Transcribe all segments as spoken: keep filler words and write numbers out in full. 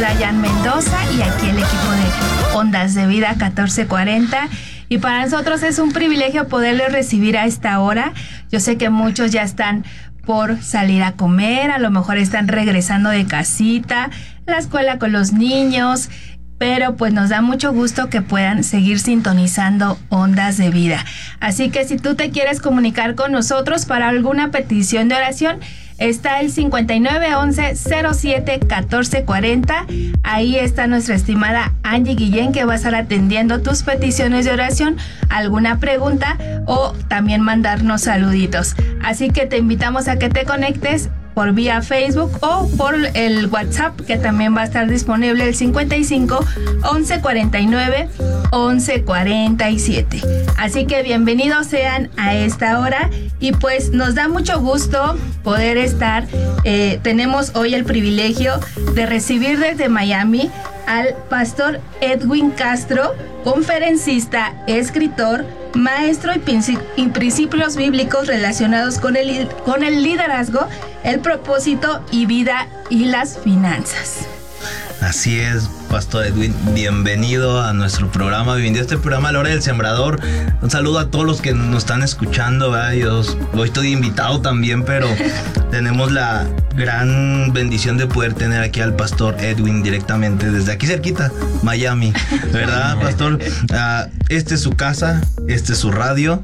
Dayan Mendoza y aquí el equipo de Ondas de Vida catorce cuarenta. Y para nosotros es un privilegio poderles recibir a esta hora. Yo sé que muchos ya están por salir a comer, a lo mejor están regresando de casita, la escuela con los niños, pero pues nos da mucho gusto que puedan seguir sintonizando Ondas de Vida. Así que si tú te quieres comunicar con nosotros para alguna petición de oración, está el cincuenta y nueve once cero siete catorce cuarenta. Ahí está nuestra estimada Angie Guillén, que va a estar atendiendo tus peticiones de oración, alguna pregunta o también mandarnos saluditos. Así que te invitamos a que te conectes por vía Facebook o por el WhatsApp, que también va a estar disponible, el cincuenta y cinco once cuarenta y nueve once cuarenta y siete. Así que bienvenidos sean a esta hora y pues nos da mucho gusto poder estar, eh, tenemos hoy el privilegio de recibir desde Miami al pastor Edwin Castro, conferencista, escritor, maestro y principios bíblicos relacionados con el, con el liderazgo, el propósito y vida y las finanzas. Así es, Pastor Edwin, bienvenido a nuestro programa, bienvenido a este programa La Hora del Sembrador. Un saludo a todos los que nos están escuchando, ¿verdad? Yo hoy estoy invitado también, pero tenemos la gran bendición de poder tener aquí al Pastor Edwin directamente desde aquí cerquita, Miami, ¿verdad, Pastor? Uh, este es su casa, este es su radio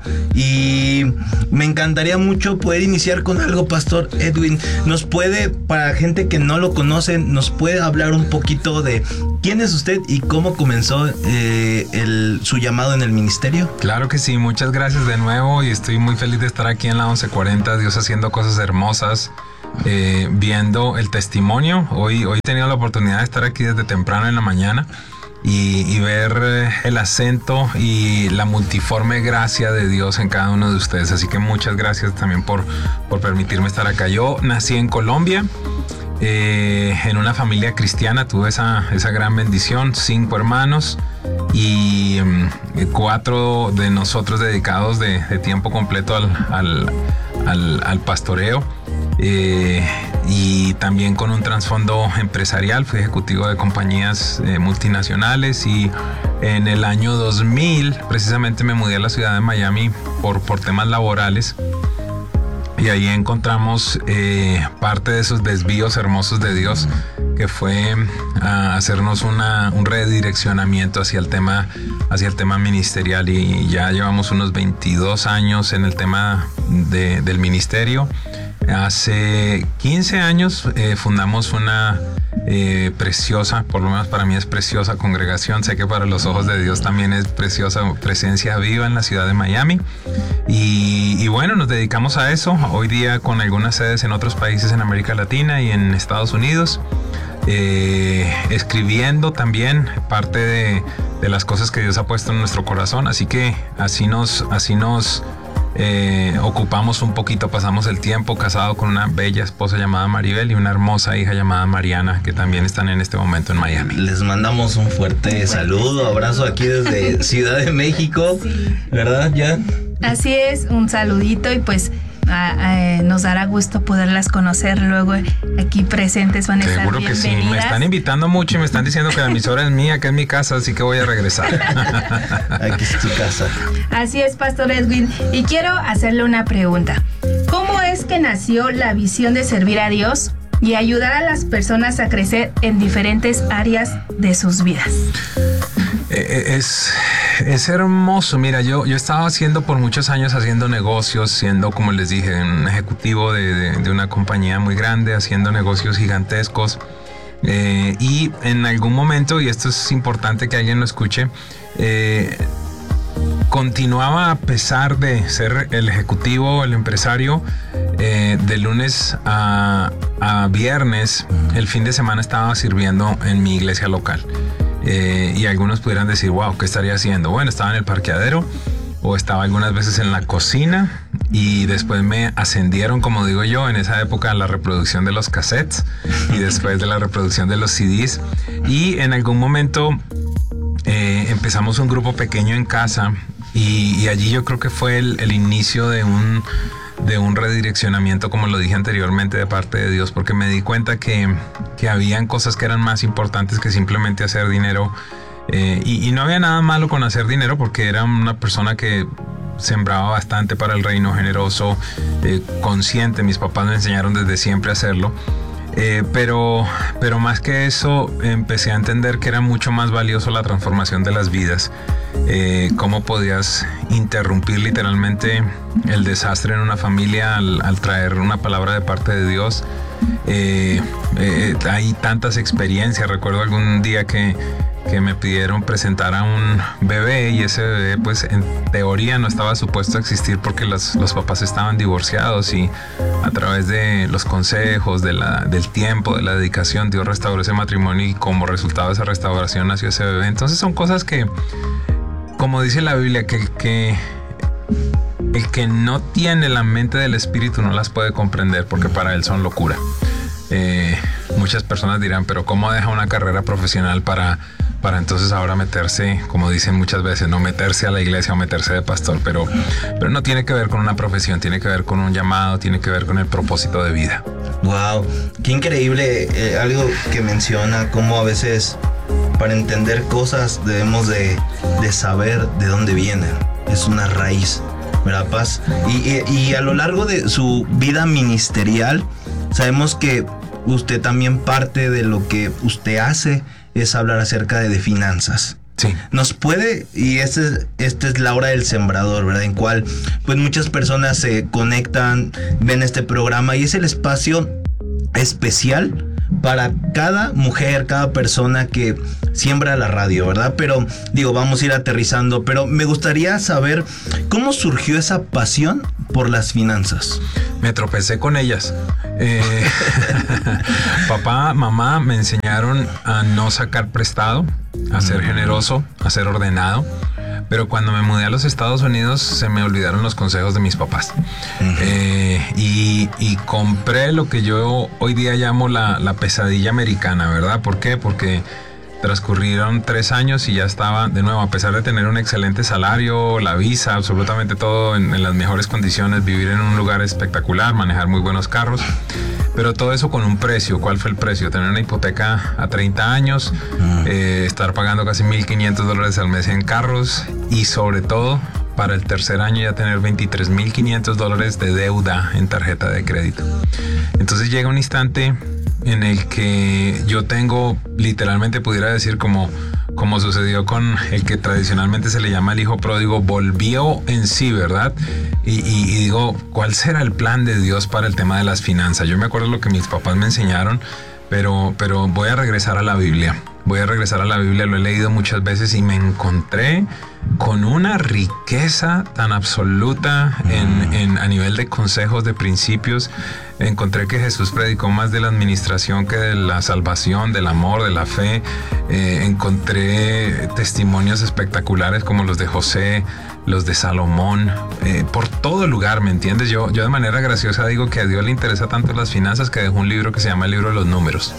y me encantaría mucho poder iniciar con algo, Pastor Edwin. ¿Nos puede, para gente que no lo conoce, nos puede hablar un poquito de quién es usted y cómo comenzó eh, el, su llamado en el ministerio? Claro que sí, muchas gracias de nuevo y estoy muy feliz de estar aquí en la once cuarenta, Dios haciendo cosas hermosas, eh, viendo el testimonio. Hoy, hoy he tenido la oportunidad de estar aquí desde temprano en la mañana y, y ver el acento y la multiforme gracia de Dios en cada uno de ustedes. Así que muchas gracias también por, por permitirme estar acá. Yo nací en Colombia. Eh, en una familia cristiana, tuve esa, esa gran bendición, cinco hermanos y eh, cuatro de nosotros dedicados de, de tiempo completo al, al, al, al pastoreo, eh, y también con un trasfondo empresarial. Fui ejecutivo de compañías eh, multinacionales y en el año dos mil precisamente me mudé a la ciudad de Miami por, por temas laborales. Y ahí encontramos eh, parte de esos desvíos hermosos de Dios, que fue a hacernos una, un redireccionamiento hacia el tema, hacia el tema ministerial. Y ya llevamos unos veintidós años en el tema de, del ministerio. Hace quince años eh, fundamos una eh, preciosa, por lo menos para mí es preciosa congregación. Sé que para los ojos de Dios también es preciosa, presencia viva en la ciudad de Miami. Y, y bueno, nos dedicamos a eso. Hoy día con algunas sedes en otros países en América Latina y en Estados Unidos. Eh, escribiendo también parte de, de las cosas que Dios ha puesto en nuestro corazón. Así que así nos, así nos eh, ocupamos un poquito, pasamos el tiempo casado con una bella esposa llamada Maribel y una hermosa hija llamada Mariana, que también están en este momento en Miami. Les mandamos un fuerte saludo, abrazo aquí desde Ciudad de México, sí. ¿Verdad, Jan? Así es, un saludito y pues a, a, nos dará gusto poderlas conocer luego aquí presentes. Van a estar Seguro que sí, me están invitando mucho y me están diciendo que la emisora es mía, que es mi casa, así que voy a regresar. Aquí es tu casa. Así es, Pastor Edwin, y quiero hacerle una pregunta. ¿Cómo es que nació la visión de servir a Dios y ayudar a las personas a crecer en diferentes áreas de sus vidas? Es, es hermoso. Mira, yo, yo estaba haciendo por muchos años haciendo negocios, siendo, como les dije, un ejecutivo de, de, de una compañía muy grande, haciendo negocios gigantescos. Eh, y en algún momento, y esto es importante que alguien lo escuche, eh, continuaba, a pesar de ser el ejecutivo, el empresario, eh, de lunes a, a viernes, el fin de semana estaba sirviendo en mi iglesia local. Eh, y algunos pudieran decir, wow, ¿qué estaría haciendo? Bueno, estaba en el parqueadero o estaba algunas veces en la cocina y después me ascendieron, como digo yo, en esa época a la reproducción de los cassettes y después de la reproducción de los C Ds. Y en algún momento eh, empezamos un grupo pequeño en casa y, y allí yo creo que fue el, el inicio de un... de un redireccionamiento, como lo dije anteriormente, de parte de Dios, porque me di cuenta que, que habían cosas que eran más importantes que simplemente hacer dinero. Eh, y, y no había nada malo con hacer dinero, porque era una persona que sembraba bastante para el reino, generoso, eh, consciente. Mis papás me enseñaron desde siempre a hacerlo. Eh, pero, pero más que eso, empecé a entender que era mucho más valioso la transformación de las vidas. Eh, cómo podías interrumpir literalmente el desastre en una familia al, al traer una palabra de parte de Dios. Eh, eh, hay tantas experiencias. Recuerdo algún día que que me pidieron presentar a un bebé, y ese bebé pues en teoría no estaba supuesto a existir porque los, los papás estaban divorciados, y a través de los consejos, de la, del tiempo, de la dedicación, Dios restauró ese matrimonio, y como resultado de esa restauración nació ese bebé. Entonces son cosas que, como dice la Biblia, que, que el que no tiene la mente del Espíritu no las puede comprender, porque para él son locura. Eh, muchas personas dirán, pero ¿cómo deja una carrera profesional para para entonces ahora meterse, como dicen muchas veces, no meterse a la iglesia o meterse de pastor? Pero, pero no tiene que ver con una profesión, tiene que ver con un llamado, tiene que ver con el propósito de vida. Wow, qué increíble, eh, algo que menciona, cómo a veces para entender cosas debemos de, de saber de dónde vienen. Es una raíz, ¿verdad, Paz? Y, y, y a lo largo de su vida ministerial, sabemos que usted también, parte de lo que usted hace es hablar acerca de, de finanzas. Sí. Nos puede, y esta es, este es la hora del sembrador, ¿verdad? En cual pues muchas personas se conectan, ven este programa, y es el espacio especial para cada mujer, cada persona que siembra la radio, ¿verdad? Pero digo, vamos a ir aterrizando, pero me gustaría saber cómo surgió esa pasión por las finanzas. Me tropecé con ellas. Eh, papá, mamá me enseñaron a no sacar prestado, a ser generoso, a ser ordenado. Pero cuando me mudé a los Estados Unidos se me olvidaron los consejos de mis papás. Uh-huh. eh, y, y compré lo que yo hoy día llamo la, la pesadilla americana, ¿verdad? ¿Por qué? Porque transcurrieron tres años y ya estaba, de nuevo, a pesar de tener un excelente salario, la visa, absolutamente todo en, en las mejores condiciones, vivir en un lugar espectacular, manejar muy buenos carros, pero todo eso con un precio. ¿Cuál fue el precio? Tener una hipoteca a treinta años, mm. eh, estar pagando casi mil quinientos dólares al mes en carros, y sobre todo, para el tercer año ya tener veintitrés mil quinientos dólares de deuda en tarjeta de crédito. Entonces llega un instante en el que yo tengo, literalmente pudiera decir, como, como sucedió con el que tradicionalmente se le llama el hijo pródigo, volvió en sí, ¿verdad? Y, y, y digo, ¿cuál será el plan de Dios para el tema de las finanzas? Yo me acuerdo lo que mis papás me enseñaron, pero, pero voy a regresar a la Biblia. Voy a regresar a la Biblia, lo he leído muchas veces y me encontré con una riqueza tan absoluta en, en, a nivel de consejos, de principios. Encontré que Jesús predicó más de la administración que de la salvación, del amor, de la fe. Eh, encontré testimonios espectaculares como los de José, los de Salomón, eh, por todo lugar, ¿me entiendes? Yo, yo de manera graciosa digo que a Dios le interesa tanto las finanzas que dejó un libro que se llama el libro de los números.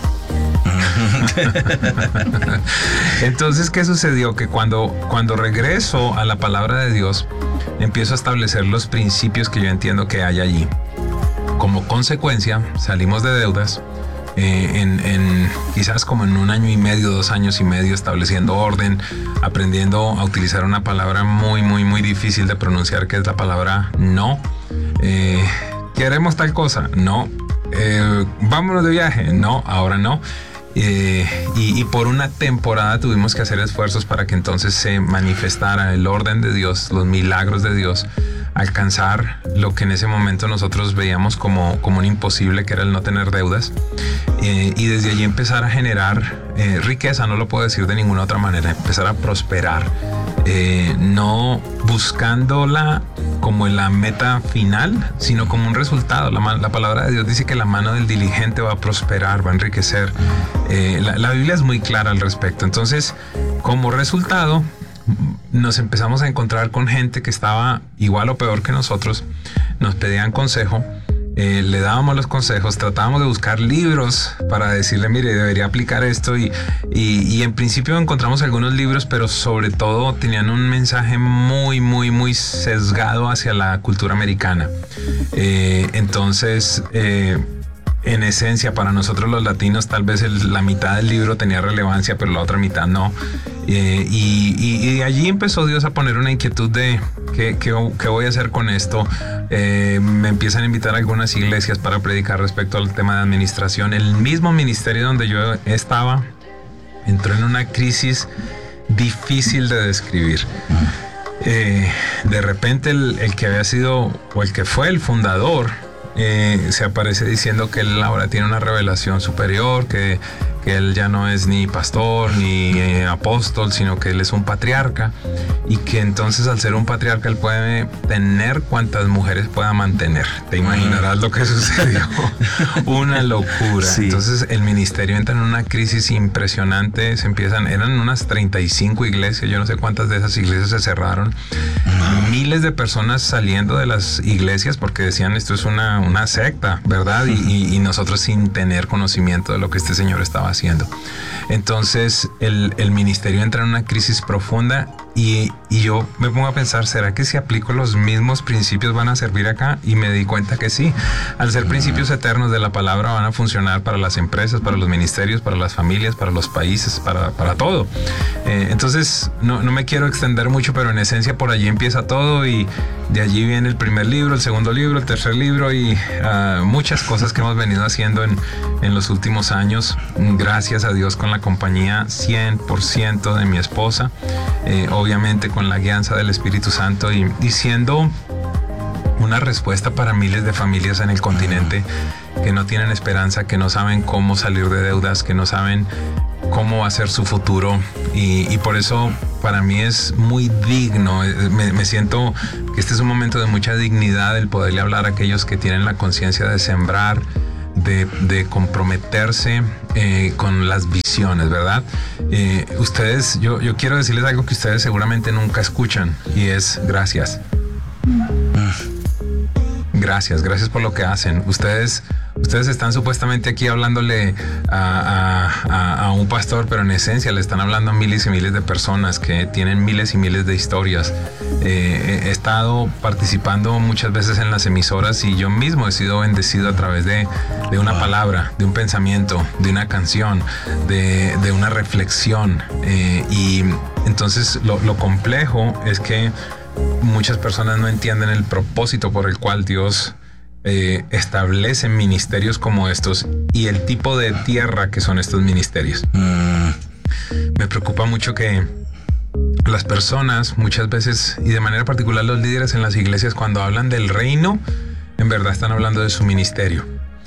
Entonces, ¿qué sucedió? Que cuando, cuando regreso a la palabra de Dios, empiezo a establecer los principios que yo entiendo que hay allí. Como consecuencia, salimos de deudas, eh, en, en quizás como en un año y medio, dos años y medio, estableciendo orden, aprendiendo a utilizar una palabra muy, muy, muy difícil de pronunciar, que es la palabra no. Eh, ¿Queremos tal cosa? No. Eh, vámonos de viaje. No, ahora no. Eh, y, y por una temporada tuvimos que hacer esfuerzos para que entonces se manifestara el orden de Dios, los milagros de Dios, alcanzar lo que en ese momento nosotros veíamos como, como un imposible, que era el no tener deudas, eh, y desde allí empezar a generar eh, riqueza. No lo puedo decir de ninguna otra manera, empezar a prosperar, eh, no buscándola como en la meta final, sino como un resultado. La, la palabra de Dios dice que la mano del diligente va a prosperar, va a enriquecer. Eh, la, la Biblia es muy clara al respecto. Entonces, como resultado, nos empezamos a encontrar con gente que estaba igual o peor que nosotros, nos pedían consejo, eh, le dábamos los consejos, tratábamos de buscar libros para decirle, mire, debería aplicar esto y, y, y en principio encontramos algunos libros, pero sobre todo tenían un mensaje muy, muy, muy sesgado hacia la cultura americana. Eh, entonces, eh, en esencia, para nosotros los latinos, tal vez el, la mitad del libro tenía relevancia, pero la otra mitad no. Eh, y, y, y de allí empezó Dios a poner una inquietud de ¿qué, qué, qué voy a hacer con esto? Eh, me empiezan a invitar a algunas iglesias para predicar respecto al tema de administración. El mismo ministerio donde yo estaba entró en una crisis difícil de describir. Eh, de repente el, el que había sido o el que fue el fundador eh, se aparece diciendo que él ahora tiene una revelación superior, que, que él ya no es ni pastor ni eh, apóstol, sino que él es un patriarca, y que entonces al ser un patriarca él puede tener cuantas mujeres pueda mantener. Te imaginarás lo que sucedió. Una locura. Sí. Entonces el ministerio entra en una crisis impresionante. Se empiezan, eran unas treinta y cinco iglesias, yo no sé cuántas de esas iglesias se cerraron. No. Miles de personas saliendo de las iglesias porque decían esto es una, una secta, ¿verdad? Y, y, y nosotros sin tener conocimiento de lo que este señor estaba haciendo. Entonces el, el ministerio entra en una crisis profunda. Y, y yo me pongo a pensar, ¿será que si aplico los mismos principios van a servir acá? Y me di cuenta que sí. Al ser principios eternos de la palabra van a funcionar para las empresas, para los ministerios, para las familias, para los países, para, para todo. Eh, entonces, no, no me quiero extender mucho, pero en esencia por allí empieza todo y de allí viene el primer libro, el segundo libro, el tercer libro y uh, muchas cosas que hemos venido haciendo en, en los últimos años. Gracias a Dios con la compañía cien por ciento de mi esposa. Eh, obviamente con la guianza del Espíritu Santo y, y siendo una respuesta para miles de familias en el continente que no tienen esperanza, que no saben cómo salir de deudas, que no saben cómo va a ser su futuro y, y por eso para mí es muy digno, me, me siento que este es un momento de mucha dignidad el poderle hablar a aquellos que tienen la conciencia de sembrar, De, de comprometerse eh, con las visiones, ¿verdad? Eh, ustedes, yo, yo quiero decirles algo que ustedes seguramente nunca escuchan y es gracias. Gracias, gracias por lo que hacen. Ustedes, ustedes están supuestamente aquí hablándole a, a, a un pastor, pero en esencia le están hablando a miles y miles de personas que tienen miles y miles de historias. Eh, he estado participando muchas veces en las emisoras y yo mismo he sido bendecido a través de, de una palabra, de un pensamiento, de una canción, de, de una reflexión. Eh, y entonces lo, lo complejo es que muchas personas no entienden el propósito por el cual Dios eh, establece ministerios como estos y el tipo de tierra que son estos ministerios. Mm. Me preocupa mucho que las personas muchas veces y de manera particular los líderes en las iglesias cuando hablan del reino en verdad están hablando de su ministerio.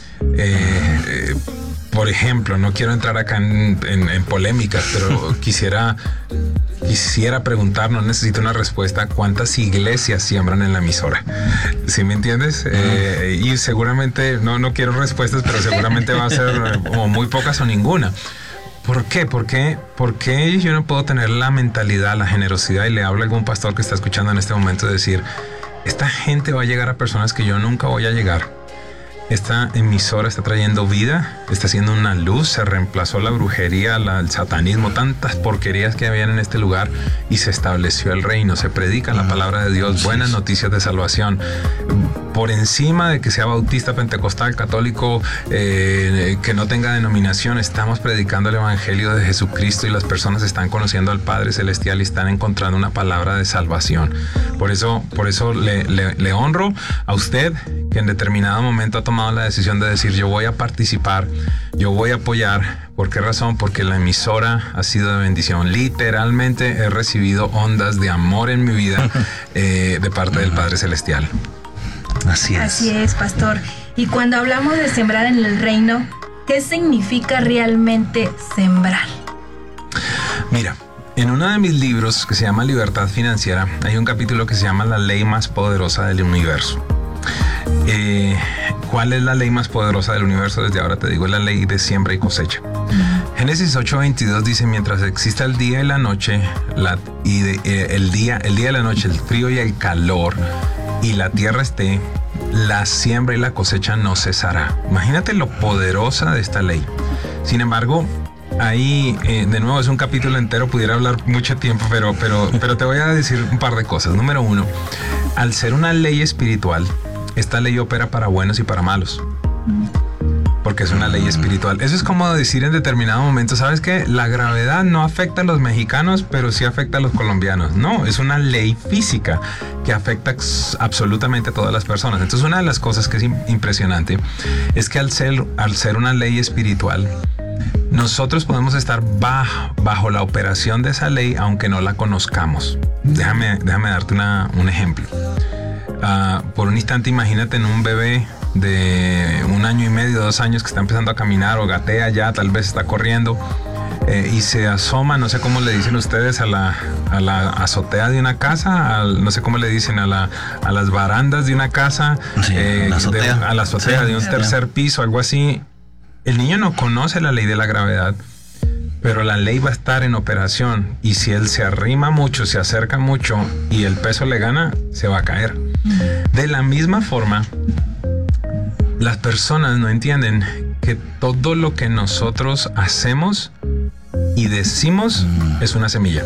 Eh, eh, por ejemplo, no quiero entrar acá en, en, en polémicas, pero quisiera Quisiera preguntar, no necesito una respuesta, ¿cuántas iglesias siembran en la emisora? ¿Sí me entiendes? Uh-huh. Eh, y seguramente, no, no quiero respuestas, pero seguramente va a ser o muy pocas o ninguna. ¿Por qué? ¿Por qué? ¿Por qué yo no puedo tener la mentalidad, la generosidad? Y le hablo a algún pastor que está escuchando en este momento de decir, esta gente va a llegar a personas que yo nunca voy a llegar. Esta emisora está trayendo vida, está haciendo una luz, se reemplazó la brujería, la, el satanismo, tantas porquerías que habían en este lugar y se estableció el reino, se predica la palabra de Dios, buenas noticias de salvación. Por encima de que sea bautista, pentecostal, católico, eh, que no tenga denominación, estamos predicando el evangelio de Jesucristo y las personas están conociendo al Padre Celestial y están encontrando una palabra de salvación. Por eso, por eso le, le, le honro a usted que en determinado momento ha tomado la decisión de decir yo voy a participar, yo voy a apoyar. ¿Por qué razón? Porque la emisora ha sido de bendición. Literalmente he recibido ondas de amor en mi vida eh, de parte del Padre Celestial. Así es. Así es, pastor. Y cuando hablamos de sembrar en el reino, ¿qué significa realmente sembrar? Mira, en uno de mis libros que se llama Libertad Financiera, hay un capítulo que se llama La ley más poderosa del universo. Eh, ¿Cuál es la ley más poderosa del universo? Desde ahora te digo, es la ley de siembra y cosecha. Uh-huh. Génesis ocho veintidós dice, mientras exista el día y la noche, la, y de, eh, el, día, el día y la noche, el frío y el calor, y la tierra esté, la siembra y la cosecha no cesará. Imagínate lo poderosa de esta ley. Sin embargo, ahí, eh, de nuevo, es un capítulo entero, pudiera hablar mucho tiempo, pero, pero, pero te voy a decir un par de cosas. Número uno, al ser una ley espiritual, esta ley opera para buenos y para malos. Porque es una ley espiritual. Eso es como decir en determinado momento, ¿sabes qué? La gravedad no afecta a los mexicanos, pero sí afecta a los colombianos. No, es una ley física que afecta absolutamente a todas las personas. Entonces, una de las cosas que es impresionante es que al ser, al ser una ley espiritual, nosotros podemos estar bajo, bajo la operación de esa ley, aunque no la conozcamos. Déjame, déjame darte una, un ejemplo. Uh, por un instante, imagínate en un bebé de un año y medio, dos años que está empezando a caminar o gatea ya, tal vez está corriendo eh, y se asoma, no sé cómo le dicen ustedes, a la, a la azotea de una casa, al, no sé cómo le dicen a, la, a las barandas de una casa, sí, eh, la azotea. de, a la azotea sí, de un sí, tercer piso, algo así. El niño no conoce la ley de la gravedad, pero la ley va a estar en operación y si él se arrima mucho, se acerca mucho y el peso le gana, se va a caer. De la misma forma, las personas no entienden que todo lo que nosotros hacemos y decimos es una semilla.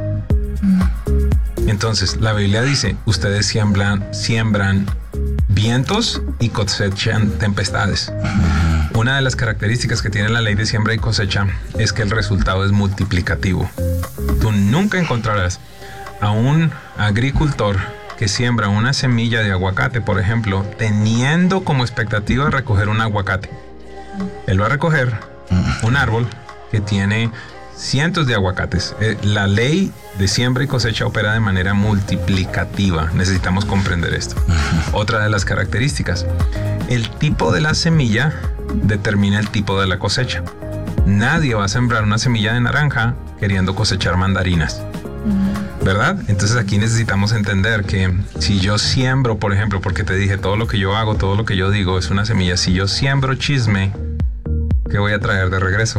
Entonces, la Biblia dice, ustedes siembran, siembran vientos y cosechan tempestades. Una de las características que tiene la ley de siembra y cosecha es que el resultado es multiplicativo. Tú nunca encontrarás a un agricultor que siembra una semilla de aguacate, por ejemplo, teniendo como expectativa recoger un aguacate. Él va a recoger un árbol que tiene cientos de aguacates. Eh, la ley de siembra y cosecha opera de manera multiplicativa. Necesitamos comprender esto. Otra de las características, el tipo de la semilla determina el tipo de la cosecha. Nadie va a sembrar una semilla de naranja queriendo cosechar mandarinas, ¿verdad? Entonces aquí necesitamos entender que si yo siembro, por ejemplo, porque te dije, todo lo que yo hago, todo lo que yo digo es una semilla. Si yo siembro chisme, ¿qué voy a traer de regreso?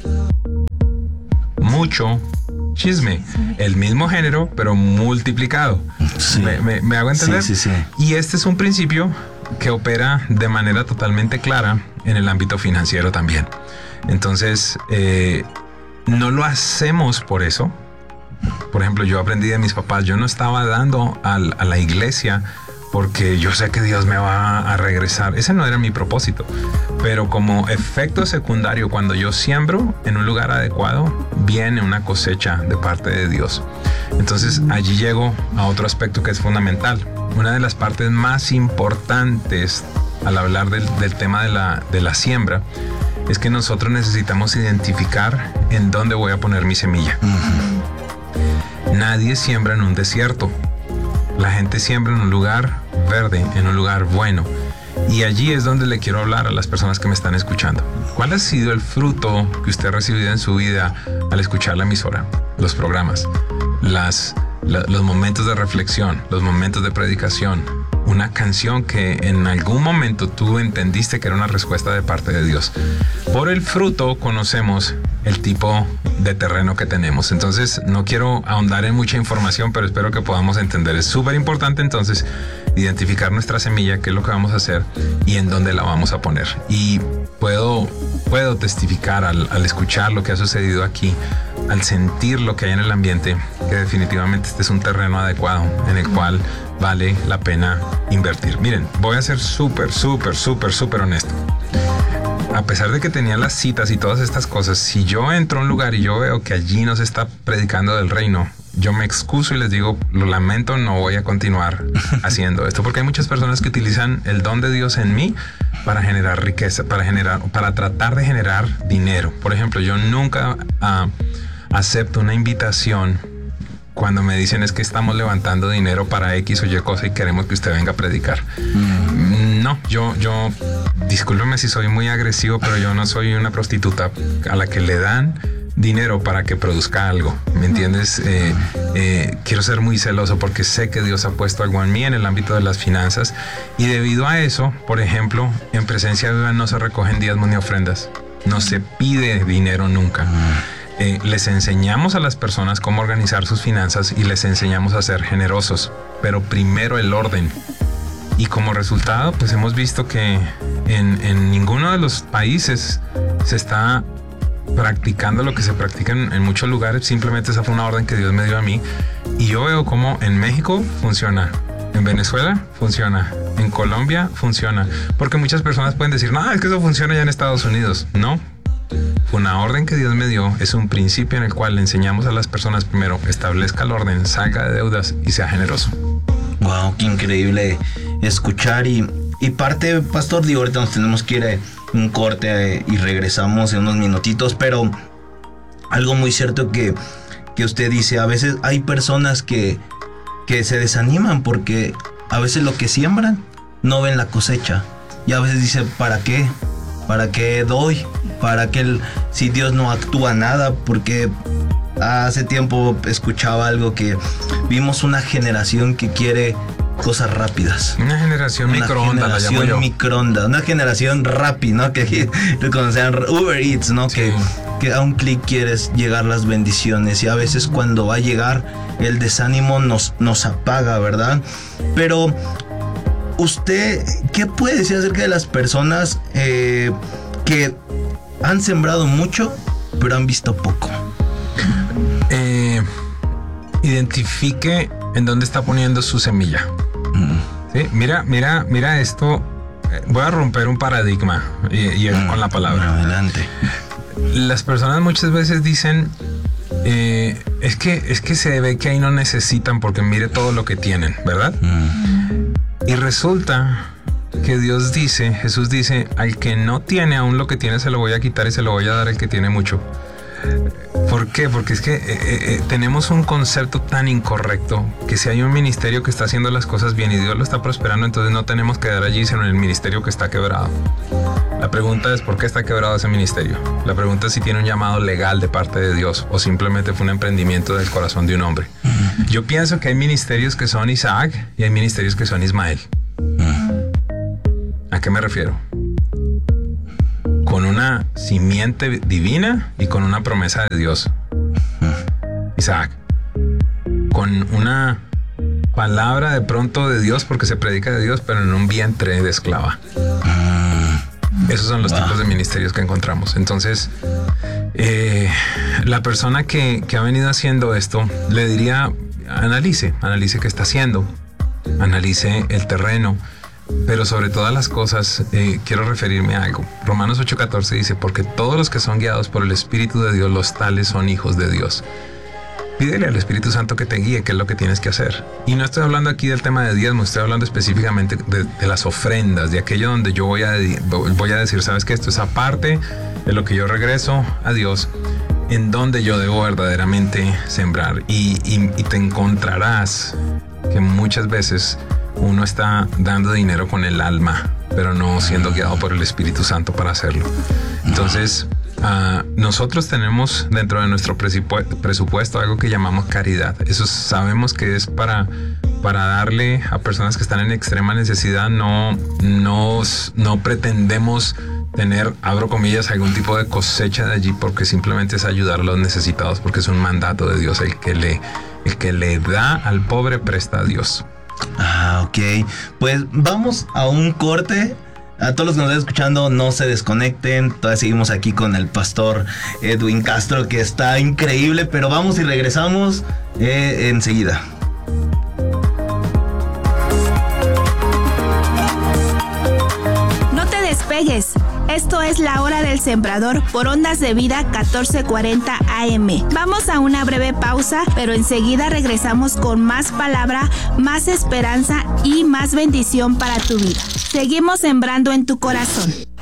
Mucho chisme. El mismo género, pero multiplicado. Sí. ¿Me, me, me hago entender? Sí, sí, sí. Y este es un principio que opera de manera totalmente clara en el ámbito financiero también. Entonces, eh, no lo hacemos por eso. Por ejemplo, yo aprendí de mis papás, yo no estaba dando al, a la iglesia porque yo sé que Dios me va a regresar. Ese no era mi propósito. Pero como efecto secundario, cuando yo siembro en un lugar adecuado, viene una cosecha de parte de Dios. Entonces allí llego a otro aspecto que es fundamental. Una de las partes más importantes al hablar del, del tema de la, de la siembra es que nosotros necesitamos identificar en dónde voy a poner mi semilla. Uh-huh. Nadie siembra en un desierto. La gente siembra en un lugar verde, en un lugar bueno. Y allí es donde le quiero hablar a las personas que me están escuchando. ¿Cuál ha sido el fruto que usted ha recibido en su vida al escuchar la emisora, los programas, las, la, los momentos de reflexión, los momentos de predicación? Una canción que en algún momento tú entendiste que era una respuesta de parte de Dios. Por el fruto conocemos el tipo de terreno que tenemos. Entonces no quiero ahondar en mucha información, pero espero que podamos entender. Es súper importante entonces identificar nuestra semilla, qué es lo que vamos a hacer y en dónde la vamos a poner. Y puedo, puedo testificar al, al escuchar lo que ha sucedido aquí, al sentir lo que hay en el ambiente, que definitivamente este es un terreno adecuado en el cual vale la pena invertir. Miren, voy a ser súper, súper, súper, súper honesto. A pesar de que tenía las citas y todas estas cosas, si yo entro a un lugar y yo veo que allí no se está predicando del reino, yo me excuso y les digo, lo lamento, no voy a continuar haciendo esto, porque hay muchas personas que utilizan el don de Dios en mí para generar riqueza, para generar, para tratar de generar dinero. Por ejemplo, yo nunca uh, acepto una invitación cuando me dicen es que estamos levantando dinero para X o Y cosa y queremos que usted venga a predicar. Mm. No, yo, yo, discúlpeme si soy muy agresivo, pero yo no soy una prostituta a la que le dan dinero para que produzca algo, ¿me entiendes? Eh, eh, quiero ser muy celoso porque sé que Dios ha puesto algo en mí en el ámbito de las finanzas y debido a eso, por ejemplo, en Presencia Viva no se recogen diezmos ni ofrendas, no se pide dinero nunca. Eh, les enseñamos a las personas cómo organizar sus finanzas y les enseñamos a ser generosos, pero primero el orden. y como resultado, pues hemos visto que en, en ninguno de los países se está practicando lo que se practica en, en muchos lugares. Simplemente esa fue una orden que Dios me dio a mí. Y yo veo cómo en México funciona, en Venezuela funciona, en Colombia funciona. Porque muchas personas pueden decir, no, es que eso funciona ya en Estados Unidos. No. Fue una orden que Dios me dio, es un principio en el cual le enseñamos a las personas primero, establezca el orden, salga de deudas y sea generoso. Wow, qué increíble escuchar. Y, y parte, pastor, digo, ahorita nos tenemos que ir a un corte eh, y regresamos en unos minutitos, pero algo muy cierto que, que usted dice, a veces hay personas que, que se desaniman porque a veces lo que siembran no ven la cosecha, y a veces dicen, ¿para qué? ¿Para qué doy? ¿Para qué el, si Dios no actúa nada? Porque hace tiempo escuchaba algo que vimos una generación que quiere cosas rápidas. Una generación una microondas, la llamo yo. Microondas, una generación Rappi, ¿no? Que conocían Uber Eats, ¿no? Sí. Que, que a un clic quieres llegar las bendiciones, y a veces cuando va a llegar el desánimo nos, nos apaga, ¿verdad? Pero usted, ¿qué puede decir acerca de las personas eh, que han sembrado mucho, pero han visto poco? Eh, identifique en dónde está poniendo su semilla. Mm. ¿Sí? Mira, mira, mira esto. Voy a romper un paradigma y, y mm. con la palabra. Adelante. Las personas muchas veces dicen, eh, es que es que se ve que ahí no necesitan porque mire todo lo que tienen, ¿verdad? Mm. Y resulta que Dios dice, Jesús dice, al que no tiene aún lo que tiene se lo voy a quitar y se lo voy a dar al que tiene mucho. ¿Por qué? Porque es que eh, eh, tenemos un concepto tan incorrecto que si hay un ministerio que está haciendo las cosas bien y Dios lo está prosperando, entonces no tenemos que dar allí, sino en el ministerio que está quebrado. La pregunta es ¿por qué está quebrado ese ministerio? La pregunta es si tiene un llamado legal de parte de Dios o simplemente fue un emprendimiento del corazón de un hombre. Yo pienso que hay ministerios que son Isaac y hay ministerios que son Ismael. ¿A qué me refiero? Con una simiente divina y con una promesa de Dios. Isaac. Con una palabra de pronto de Dios porque se predica de Dios, pero en un vientre de esclava. Esos son los wow. tipos de ministerios que encontramos. Entonces, eh, la persona que, que ha venido haciendo esto, le diría, analice, analice qué está haciendo, analice el terreno, pero sobre todas las cosas, eh, quiero referirme a algo. Romanos ocho catorce dice, porque todos los que son guiados por el Espíritu de Dios, los tales son hijos de Dios. Pídele al Espíritu Santo que te guíe, qué es lo que tienes que hacer. Y no estoy hablando aquí del tema de diezmo, estoy hablando específicamente de, de las ofrendas, de aquello donde yo voy a, voy a decir, ¿sabes qué? Esto es aparte de lo que yo regreso a Dios, en donde yo debo verdaderamente sembrar. Y, y, y te encontrarás que muchas veces uno está dando dinero con el alma, pero no siendo guiado por el Espíritu Santo para hacerlo. Entonces, Uh, nosotros tenemos dentro de nuestro presupuesto, presupuesto algo que llamamos caridad. Eso sabemos que es para, para darle a personas que están en extrema necesidad. No, no, no pretendemos tener, abro comillas, algún tipo de cosecha de allí, porque simplemente es ayudar a los necesitados, porque es un mandato de Dios. El que le, el que le da al pobre presta a Dios. Ah, ok. Pues vamos a un corte. A todos los que nos están escuchando, no se desconecten. Todavía seguimos aquí con el pastor Edwin Castro, que está increíble, pero vamos y regresamos eh, enseguida. No te despegues. Esto es La Hora del Sembrador por Ondas de Vida catorce cuarenta A M. Vamos a una breve pausa, pero enseguida regresamos con más palabra, más esperanza y más bendición para tu vida. Seguimos sembrando en tu corazón.